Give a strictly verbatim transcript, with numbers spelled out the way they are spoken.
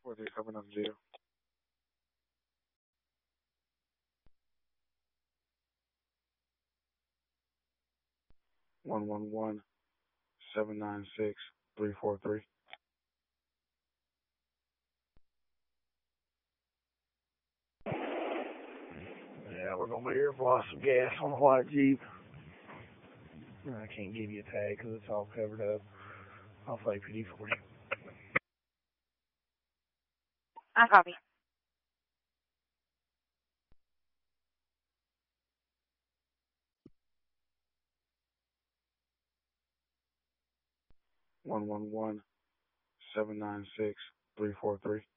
four three coming up zero. One one one seven nine six three four three. Yeah, we're gonna be here for lots of gas on the white Jeep. I can't give you a tag because it's all covered up. I'll play P D forty. I copy. One one one seven nine six three four three.